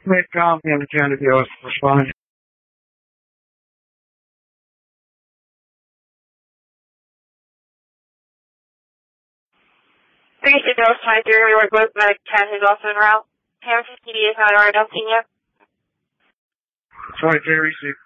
Make copy on the candidate respond. Three Dallas 23, we work with Medic 10, who's also en route. Hamilton PD is not already done seen yet. 23 received.